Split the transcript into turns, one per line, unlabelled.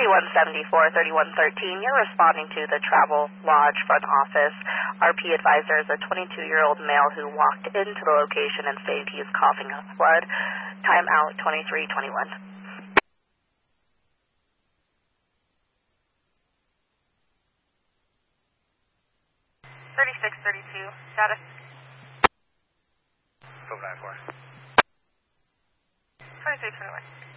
3113, you're responding to the Travel Lodge front office. RP advisor is a 22-year-old male who walked into the location and stated he is coughing up blood. Time out 2321. 3632, status.
1294.
2321.